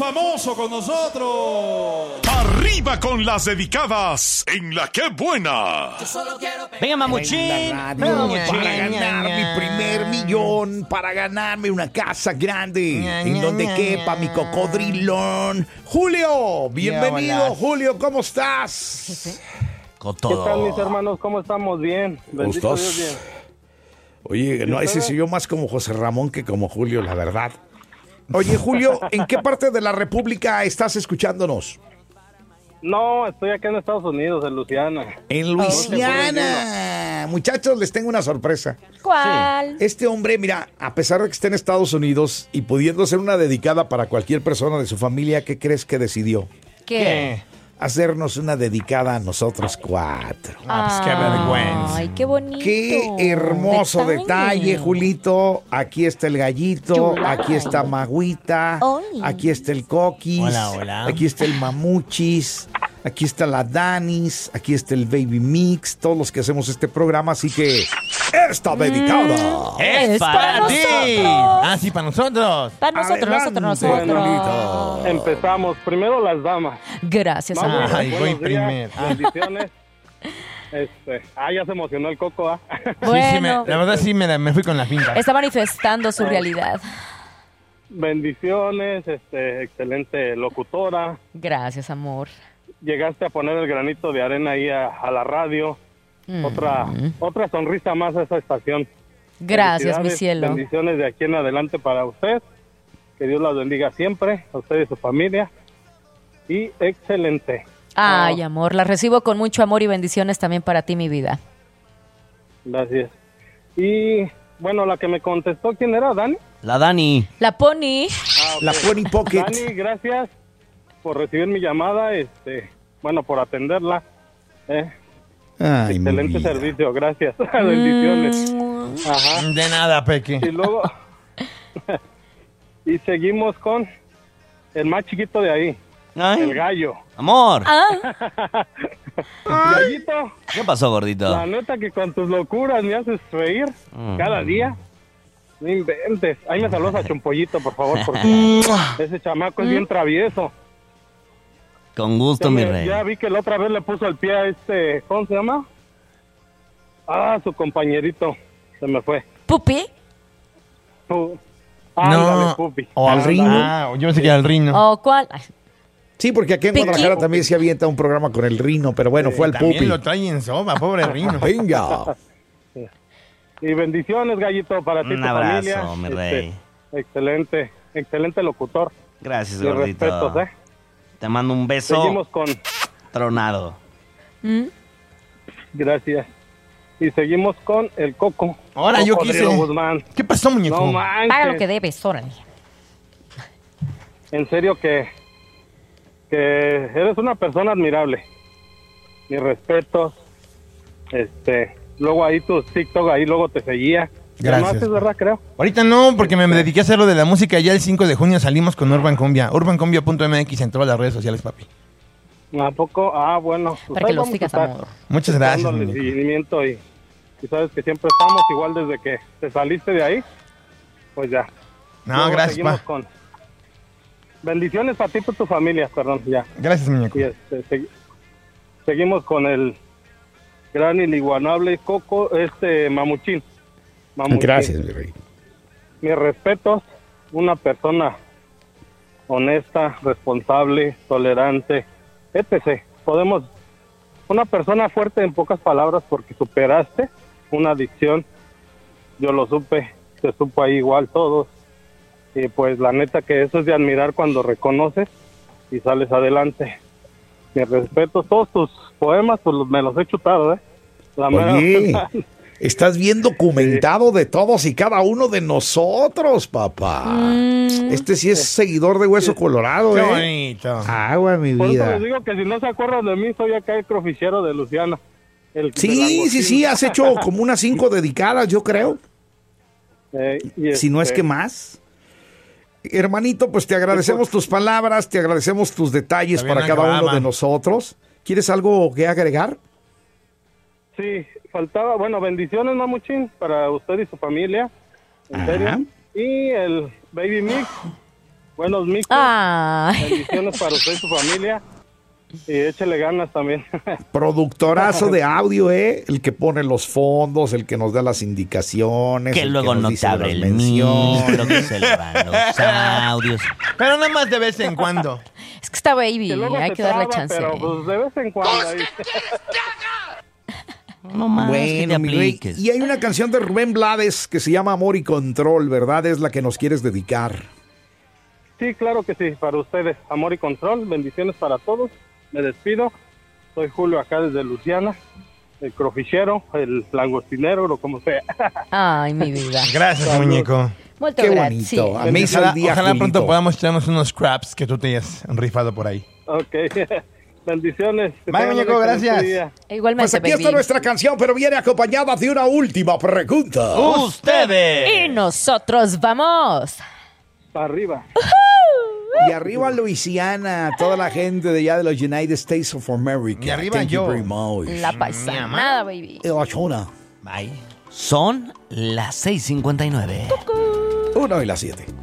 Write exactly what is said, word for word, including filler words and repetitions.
Famoso con nosotros. Arriba con las dedicadas en La Qué Buena. Venga, Mamuchín. Radio, para ganar mi primer millón, para ganarme una casa grande en donde quepa mi cocodrilón. Julio, bienvenido, hola. Julio, ¿cómo estás? Con ¿Qué tal, todo. mis hermanos? ¿Cómo estamos? Bien. Bendito ¿Estás? Dios, bien. Oye, no, ese se oyó más como José Ramón que como Julio, la verdad. Oye, Julio, ¿en qué parte de la República estás escuchándonos? No, estoy acá en Estados Unidos, en Luisiana. En Luisiana. Muchachos, les tengo una sorpresa. ¿Cuál? Este hombre, mira, a pesar de que está en Estados Unidos y pudiendo ser una dedicada para cualquier persona de su familia, ¿qué crees que decidió? ¿Qué? Hacernos una dedicada a nosotros cuatro. Ah, pues qué vergüenza. Ay, qué bonito. Qué hermoso detalle, Julito. Aquí está el gallito, Chulada. aquí está Magüita, Ay. aquí está el Coquis, Hola, hola. aquí está el Mamuchis, aquí está la Danis, aquí está el Baby Mix, todos los que hacemos este programa, así que esta dedicada. Es, Es para, para ti. nosotros. Ah, sí, para nosotros. Para nosotros, Adelante, nosotros, nosotros. Julito. Empezamos. Primero las damas. Gracias, Vamos, amor. Ay, voy buenos días, primero. Ah. Bendiciones. Este, ah, ya se emocionó el Coco, ¿ah? Sí, sí, me- Bueno, la verdad sí me, la- me fui con la finta. está manifestando su realidad. Bendiciones, este, excelente locutora. Gracias, amor. Llegaste a poner el granito de arena ahí a, a la radio. Mm. Otra, otra sonrisa más a esa estación. Gracias, mi Felicidades, cielo. Bendiciones de aquí en adelante para usted. Que Dios la bendiga siempre, a usted y su familia. Y excelente. Ay, Ah, amor, la recibo con mucho amor y bendiciones también para ti, mi vida. Gracias. Y bueno, la que me contestó, ¿quién era? ¿Dani? La Dani. La Pony. Ah, ok. La Pony Pocket. Dani, gracias por recibir mi llamada. Este, bueno, por atenderla. Eh, Ay, mi excelente vida. servicio, gracias. Bendiciones. Mm. Ajá. De nada, Peque. Y luego, y seguimos con el más chiquito de ahí, el Ay, gallo. amor, Ah, Gallito, ¿qué pasó, gordito? la neta que con tus locuras me haces reír Mm. cada día. No inventes. Ahí me saludas a Chompollito, por favor, porque ese chamaco es bien travieso. Con gusto, Ya, mi me- rey. ya vi que la otra vez le puso el pie a este, ¿cómo se llama? Ah, su compañerito. Se me fue. Pupi. Pu- Ándale, No. Pupi. O al Ándale. Rino. Ah, yo pensé que era el Rino. ¿O cuál? Ay, Sí, porque aquí en Piqui. Guadalajara también se avienta un programa con el Rino, pero bueno, fue el También Pupi. lo trae en soba, pobre Rino. Venga. Y bendiciones, Gallito, para ti y Un tu abrazo, familia. mi Este, rey. excelente, excelente locutor. Gracias, Mis gordito. respetos, ¿eh? Te mando un beso Seguimos con... tronado. ¿Mm? Gracias. Y seguimos con el Coco. Ahora yo Cocodrilo quise. Guzmán. ¿Qué pasó, muñeco? No manches. Paga lo que debes, órale. En serio que, que eres una persona admirable. Mis respetos. Este, luego ahí tus TikTok, ahí luego te seguía. Ya Gracias. no haces, ¿verdad? Creo. Ahorita no, porque me dediqué a hacer lo de la música. Ya el cinco de junio salimos con Urban Cumbia. urban cumbia punto m x en todas las redes sociales, papi. ¿A poco? Ah, bueno. pues Para que ahí los vamos a sigas, estar amor. Muchas gracias, dándole muñeco. seguimiento y, y sabes que siempre estamos igual desde que te saliste de ahí. Pues ya. No, Luego gracias, seguimos pa. con bendiciones para ti y para tu familia, perdón, ya. Gracias, muñeco. Y este, segui- seguimos con el gran inigualable Coco, este Mamuchín. Mamuchín. Gracias, mi rey. Mis respetos, una persona honesta, responsable, tolerante, etcétera. Podemos, una persona fuerte en pocas palabras porque superaste una adicción, yo lo supe, se supo ahí igual todos, y pues la neta que eso es de admirar cuando reconoces y sales adelante. Mis respetos, todos tus poemas pues los- me los he chutado, ¿eh? La mera Oye, verdad. estás bien documentado de todos y cada uno de nosotros, papá. Mm. Este sí es seguidor de Hueso Colorado, Qué ¿eh? bonito. Agua, mi Por eso vida. les digo que si no se acuerdan de mí, soy acá el crofichero de Luciana. El del Sí, sí, langostino. sí, has hecho como unas cinco dedicadas, yo creo. Eh, y Si no es este, que más. Hermanito, pues te agradecemos tus palabras, te agradecemos tus detalles Todavía para no cada uno acababa. de nosotros. ¿Quieres algo que agregar? Sí, faltaba, bueno, bendiciones, Mamuchín, para usted y su familia. En Ajá. serio. Y el Baby Mix, Buenos micos. Ay. Bendiciones para usted y su familia. Y échele ganas también. Productorazo de audio, ¿eh? El que pone los fondos, el que nos da las indicaciones. Que el luego nos no dice te abre las el menciones. micro, que se le van los audios. Pero nada más de vez en cuando. Es que está baby, Que luego hay se que darle traba, chance. pero pues de vez en cuando ahí. No más que te Bueno, mi rey. apliques. Y hay una canción de Rubén Blades que se llama Amor y Control, ¿verdad? Es la que nos quieres dedicar. Sí, claro que sí, para ustedes. Amor y control, bendiciones para todos. Me despido. Soy Julio acá desde Luciana, el crofichero, el langostinero, o como sea. Ay, mi vida. Gracias, Salud. muñeco. Molto Qué grazie. bonito. A mí hizo Ojalá, el día, ojalá Julito. pronto podamos echarnos unos craps que tú te hayas rifado por ahí. Ok, bendiciones. Que Bye, tengan un muñeco, excelente gracias. día. Igualmente, Pues aquí baby. está nuestra canción, pero viene acompañada de una última pregunta. ¡Ustedes! Y nosotros vamos. Para arriba. Y arriba Luisiana, toda la gente de allá de los United States of America. Y arriba Thank yo. you very much. La paisanada, baby. Eh, la chona. Bye. Son las seis cincuenta y nueve. Uno y las siete.